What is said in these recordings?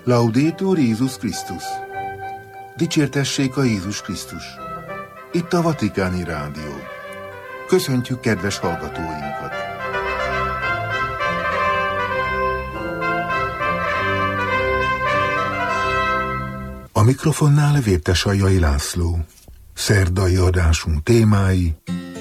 Laudetur Jézus Krisztus! Dicsértessék a Jézus Krisztus! Itt a Vatikáni Rádió. Köszöntjük kedves hallgatóinkat! A mikrofonnál Vértesajjai László. Szerdai adásunk témái: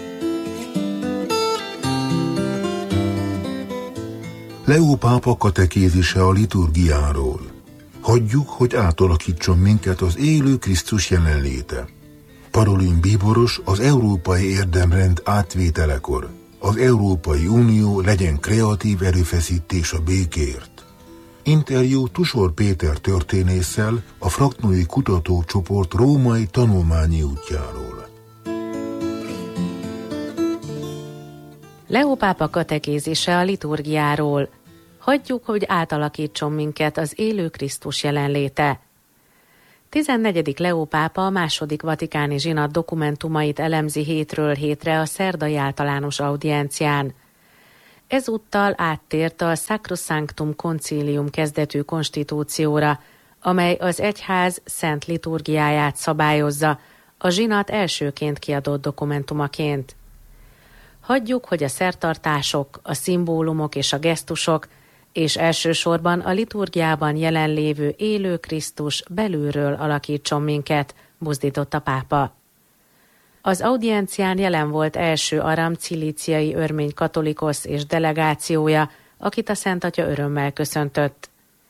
Leó pápa katekézise a liturgiáról. Hagyjuk, hogy átalakítson minket az élő Krisztus jelenléte. Parolin bíboros az európai érdemrend átvételekor. Az Európai Unió legyen kreatív erőfeszítés a békéért. Interjú Tusor Péter történésszel, a Fraknói Kutatócsoport római tanulmányi útjáról. Leó pápa katekézise a liturgiáról. Hagyjuk, hogy átalakítson minket az élő Krisztus jelenléte. 14. Leó pápa a második vatikáni zsinat dokumentumait elemzi hétről hétre a szerdai általános audiencián. Ezúttal áttért a Sacrosanctum Concilium kezdetű konstitúcióra, amely az egyház szent liturgiáját szabályozza, a zsinat elsőként kiadott dokumentumaként. Hagyjuk, hogy a szertartások, a szimbólumok és a gesztusok, és elsősorban a liturgiában jelenlévő élő Krisztus belülről alakítson minket, buzdított a pápa. Az audiencián jelen volt első aram cilíciai örmény katolikosz és delegációja, akit a Szent Atya örömmel köszöntött.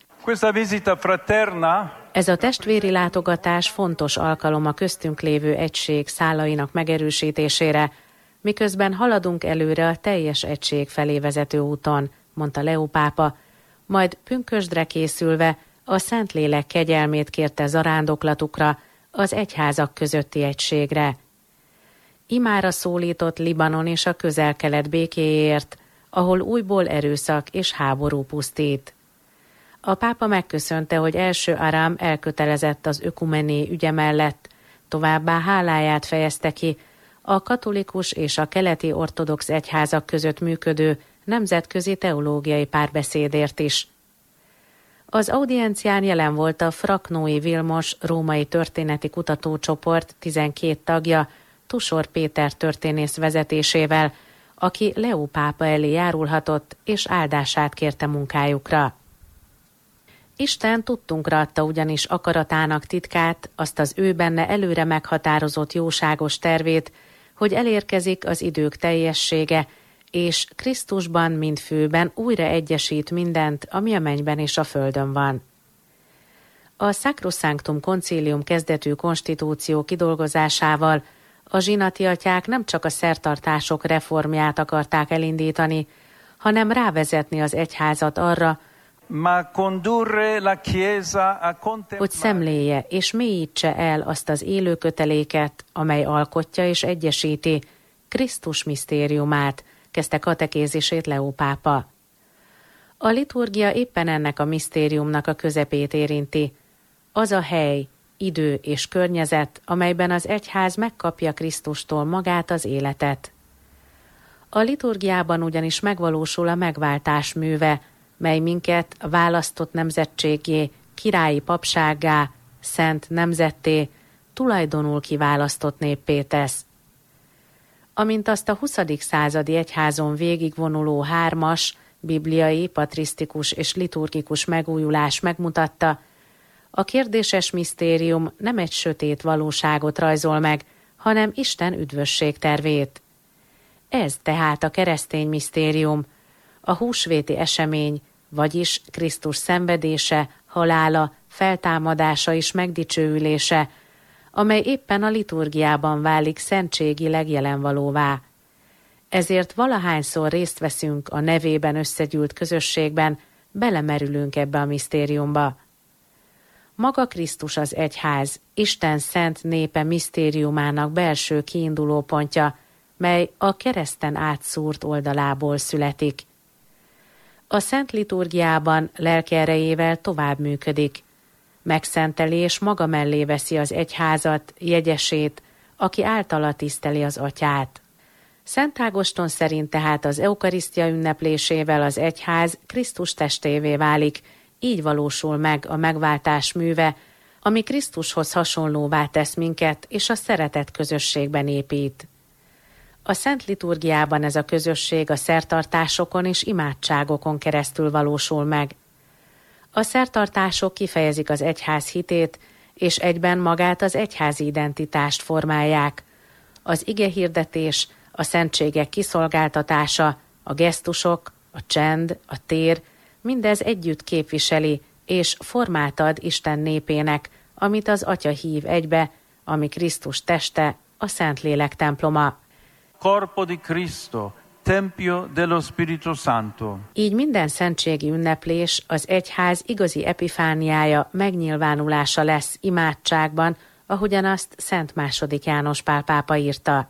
Ez a testvéri látogatás fontos alkalom a köztünk lévő egység szálainak megerősítésére, miközben haladunk előre a teljes egység felé vezető úton, mondta Leó pápa, majd pünkösdre készülve a Szentlélek kegyelmét kérte zarándoklatukra, az egyházak közötti egységre. Imára szólított Libanon és a Közel-Kelet békéért, ahol újból erőszak és háború pusztít. A pápa megköszönte, hogy első aram elkötelezett az ökumené ügye mellett, továbbá háláját fejezte ki a katolikus és a keleti ortodox egyházak között működő nemzetközi teológiai párbeszédért is. Az audiencián jelen volt a Fraknói Vilmos római történeti kutatócsoport 12 tagja, Tusor Péter történész vezetésével, aki Leó pápa elé járulhatott és áldását kérte munkájukra. Isten tudtunkra adta ugyanis akaratának titkát, azt az ő benne előre meghatározott jóságos tervét, hogy elérkezik az idők teljessége, és Krisztusban, mint főben újra egyesít mindent, ami a mennyben és a földön van. A Sacrosanctum Concilium kezdetű konstitúció kidolgozásával a zsinati atyák nem csak a szertartások reformját akarták elindítani, hanem rávezetni az egyházat arra, hogy szemléje és mélyítse el azt az élő köteléket, amely alkotja és egyesíti Krisztus misztériumát, kezdte katekézisét Leó pápa. A liturgia éppen ennek a misztériumnak a közepét érinti. Az a hely, idő és környezet, amelyben az egyház megkapja Krisztustól magát, az életet. A liturgiában ugyanis megvalósul a megváltás műve, mely minket választott nemzetséggé, királyi papsággá, szent nemzetté, tulajdonul kiválasztott néppé tesz. Amint azt a 20. századi egyházon végigvonuló hármas, bibliai, patrisztikus és liturgikus megújulás megmutatta, a kérdéses misztérium nem egy sötét valóságot rajzol meg, hanem Isten üdvösség tervét. Ez tehát a keresztény misztérium, a húsvéti esemény, vagyis Krisztus szenvedése, halála, feltámadása és megdicsőülése, amely éppen a liturgiában válik szentségileg jelenvalóvá. Ezért valahányszor részt veszünk a nevében összegyűlt közösségben, belemerülünk ebbe a misztériumba. Maga Krisztus az egyház, Isten szent népe misztériumának belső kiindulópontja, mely a kereszten átszúrt oldalából születik. A szent liturgiában lelki erejével tovább működik. Megszenteli és maga mellé veszi az egyházat, jegyesét, aki általa tiszteli az atyát. Szent Ágoston szerint tehát az eukarisztia ünneplésével az egyház Krisztus testévé válik, így valósul meg a megváltás műve, ami Krisztushoz hasonlóvá tesz minket, és a szeretet közösségben épít. A Szent Liturgiában ez a közösség a szertartásokon és imádságokon keresztül valósul meg. A szertartások kifejezik az egyház hitét, és egyben magát az egyházi identitást formálják. Az igehirdetés, a szentségek kiszolgáltatása, a gesztusok, a csend, a tér, mindez együtt képviseli, és formát ad Isten népének, amit az Atya hív egybe, ami Krisztus teste, a Szentlélek temploma. Corpo di Cristo, Tempio dello Spirito Santo. Így minden szentségi ünneplés az egyház igazi epifániája, megnyilvánulása lesz imádságban, ahogyan azt Szent II. János Pál pápa írta.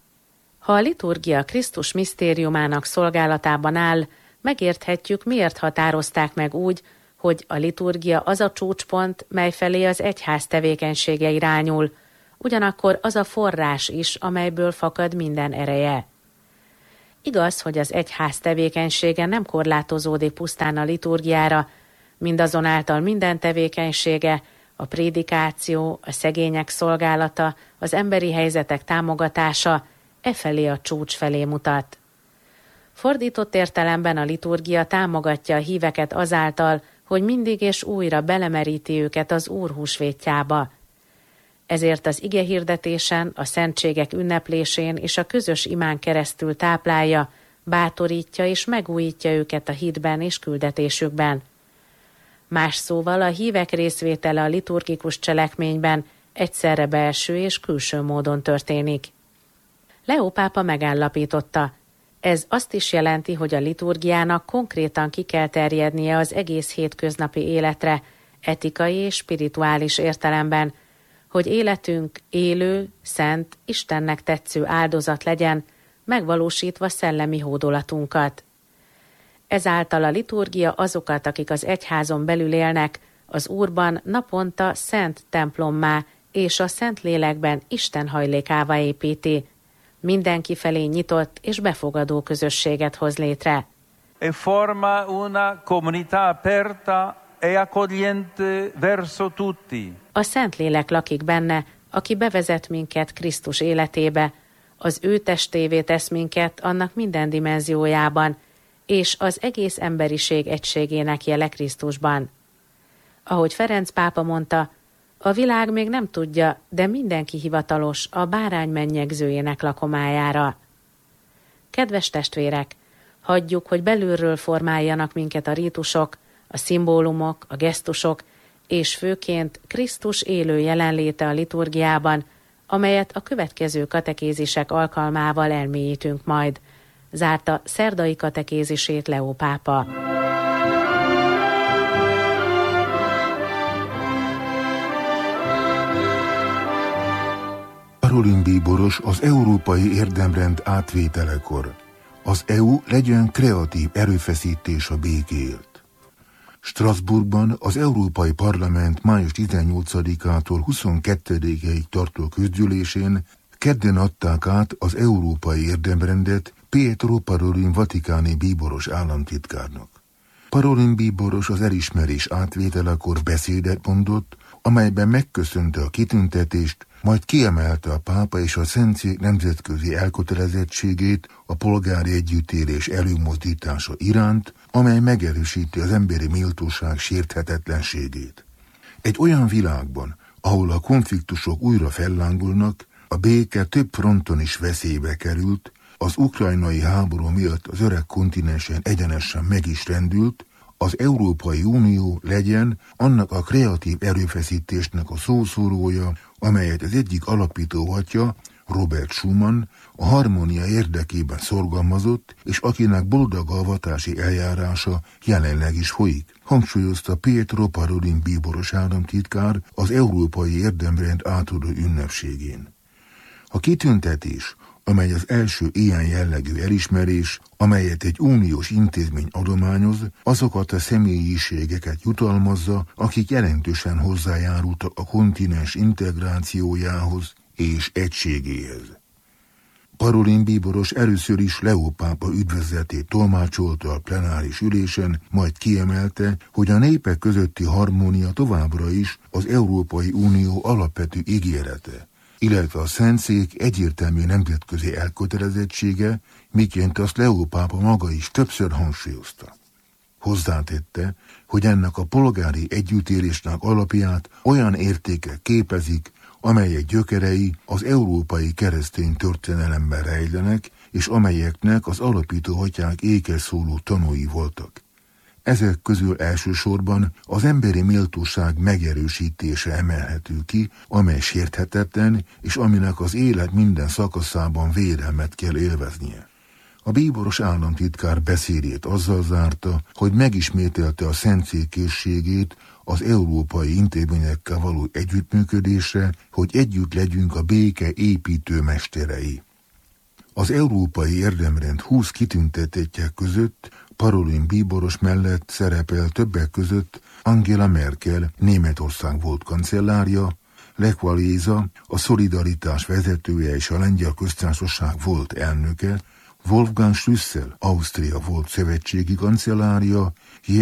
Ha a liturgia Krisztus misztériumának szolgálatában áll, megérthetjük, miért határozták meg úgy, hogy a liturgia az a csúcspont, mely felé az egyház tevékenysége irányul, ugyanakkor az a forrás is, amelyből fakad minden ereje. Igaz, hogy az egyház tevékenysége nem korlátozódik pusztán a liturgiára, mindazonáltal minden tevékenysége, a prédikáció, a szegények szolgálata, az emberi helyzetek támogatása efelé a csúcs felé mutat. Fordított értelemben a liturgia támogatja a híveket azáltal, hogy mindig és újra belemeríti őket az Úr húsvétjába. Ezért az igehirdetésen, a szentségek ünneplésén és a közös imán keresztül táplálja, bátorítja és megújítja őket a hitben és küldetésükben. Más szóval a hívek részvétele a liturgikus cselekményben egyszerre belső és külső módon történik. Leó pápa megállapította, ez azt is jelenti, hogy a liturgiának konkrétan ki kell terjednie az egész hétköznapi életre, etikai és spirituális értelemben, hogy életünk élő, szent, Istennek tetsző áldozat legyen, megvalósítva szellemi hódolatunkat. Ezáltal a liturgia azokat, akik az egyházon belül élnek, az Úrban naponta szent templommá és a Szentlélekben Isten hajlékává építi. Mindenki felé nyitott és befogadó közösséget hoz létre. E forma una comunità aperta e accogliente verso tutti. A Szentlélek lakik benne, aki bevezet minket Krisztus életébe, az ő testévé tesz minket annak minden dimenziójában, és az egész emberiség egységének jele Krisztusban. Ahogy Ferenc pápa mondta, a világ még nem tudja, de mindenki hivatalos a bárány mennyegzőjének lakomájára. Kedves testvérek, hagyjuk, hogy belülről formáljanak minket a rítusok, a szimbólumok, a gesztusok, és főként Krisztus élő jelenléte a liturgiában, amelyet a következő katekézisek alkalmával elmélyítünk majd, zárta szerdai katekézisét Leó pápa. Parolin bíboros az európai érdemrend átvételekor. Az EU legyen kreatív erőfeszítés a békéért. Strasbourgban az Európai Parlament május 18-ától 22-ig tartó közgyűlésén kedden adták át az európai érdemrendet Pietro Parolin vatikáni bíboros államtitkárnak. Parolin bíboros az elismerés átvételekor beszédet mondott, amelyben megköszönte a kitüntetést, majd kiemelte a pápa és a Szentség nemzetközi elkötelezettségét a polgári együttélés előmozdítása iránt, amely megerősíti az emberi méltóság sérthetetlenségét. Egy olyan világban, ahol a konfliktusok újra fellángolnak, a béke több fronton is veszélybe került, az ukrajnai háború miatt az öreg kontinensen egyenesen meg is rendült, az Európai Unió legyen annak a kreatív erőfeszítésnek a szószórója, amelyet az egyik alapító atya, Robert Schuman, a harmónia érdekében szorgalmazott, és akinek boldog avatási eljárása jelenleg is folyik, hangsúlyozta Pietro Parolin bíboros államtitkár az európai érdemrend átadó ünnepségén. A kitüntetés, amely az első ilyen jellegű elismerés, amelyet egy uniós intézmény adományoz, azokat a személyiségeket jutalmazza, akik jelentősen hozzájárultak a kontinens integrációjához és egységéhez. Parolin bíboros először is Leó pápa üdvözletét tolmácsolta a plenáris ülésen, majd kiemelte, hogy a népek közötti harmónia továbbra is az Európai Unió alapvető ígérete, illetve a Szentszék egyértelmű nemzetközi elkötelezettsége, miként azt Leó pápa maga is többször hangsúlyozta. Hozzátette, hogy ennek a polgári együttélésnek alapját olyan értékek képezik, amelyek gyökerei az európai keresztény történelemben rejlenek, és amelyeknek az alapító atyák ékes szóló tanúi voltak. Ezek közül elsősorban az emberi méltóság megerősítése emelhető ki, amely sérthetetlen, és aminek az élet minden szakaszában védelmet kell élveznie. A bíboros államtitkár beszédét azzal zárta, hogy megismételte a Szentszék készségét az európai intézményekkel való együttműködésre, hogy együtt legyünk a béke építő mesterei. Az európai érdemrend 20 kitüntetettje között Parolin bíboros mellett szerepel többek között Angela Merkel, Németország volt kancellárja, Lech Wałęsa, a Szolidaritás vezetője és a Lengyel Köztársaság volt elnöke, Wolfgang Schüssel, Ausztria volt szövetségi kancellárja,